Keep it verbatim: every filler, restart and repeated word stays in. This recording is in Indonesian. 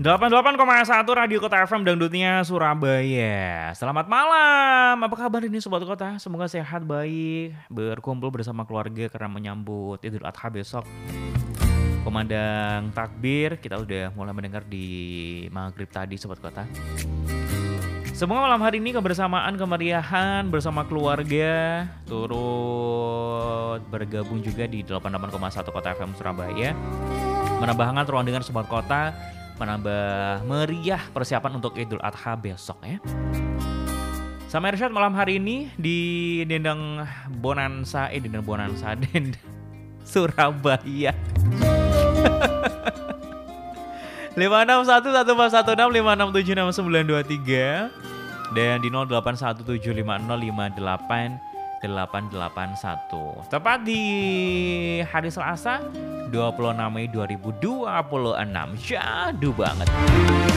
delapan puluh delapan koma satu Radio Kota F M Dangdutnya Surabaya. Selamat malam, apa kabar ini Sobat Kota? Semoga sehat, baik, berkumpul bersama keluarga karena menyambut Idul Adha besok. Komandang takbir kita udah mulai mendengar di maghrib tadi Sobat Kota. Semoga malam hari ini kebersamaan, kemeriahan bersama keluarga turut bergabung juga di delapan puluh delapan koma satu Kota F M Surabaya. Menambah hangat ruang dengar Sobat Kota, menambah meriah persiapan untuk Idul Adha besok ya. Sama Irsyad malam hari ini di Dendang Bonansa, eh Dendang Bonansa, Dendang Surabaya. lima enam satu satu empat satu enam lima enam tujuh enam sembilan dua tiga dan di nol delapan satu tujuh lima nol lima delapan delapan delapan satu. Tepat di hari Selasa dua puluh enam Mei dua ribu dua puluh enam. Syahdu banget.